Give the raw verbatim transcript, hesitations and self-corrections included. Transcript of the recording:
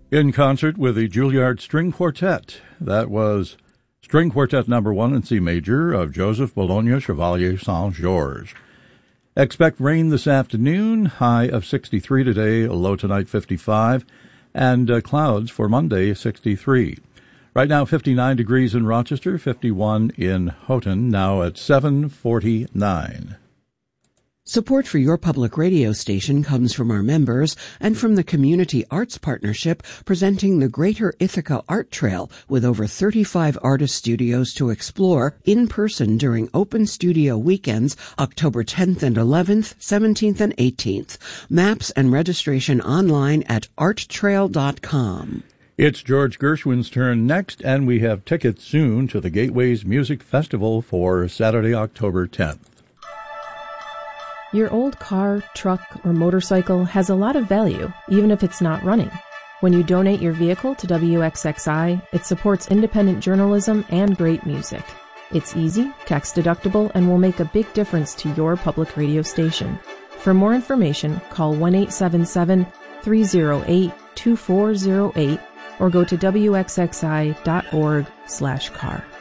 In concert with the Juilliard String Quartet. That was String Quartet number one in C major of Joseph Bologna Chevalier Saint-Georges. Expect rain this afternoon, high of sixty-three today, low tonight fifty-five, and uh, clouds for Monday, sixty-three. Right now, fifty-nine degrees in Rochester, fifty-one in Houghton, now at seven forty-nine. Support for your public radio station comes from our members and from the Community Arts Partnership presenting the Greater Ithaca Art Trail with over thirty-five artist studios to explore in person during open studio weekends October tenth and eleventh, seventeenth and eighteenth. Maps and registration online at art trail dot com. It's George Gershwin's turn next, and we have tickets soon to the Gateways Music Festival for Saturday, October tenth. Your old car, truck, or motorcycle has a lot of value, even if it's not running. When you donate your vehicle to W X X I, it supports independent journalism and great music. It's easy, tax-deductible, and will make a big difference to your public radio station. For more information, call one eight seven seven, three oh eight, two four oh eight or go to W X X I dot org slash car.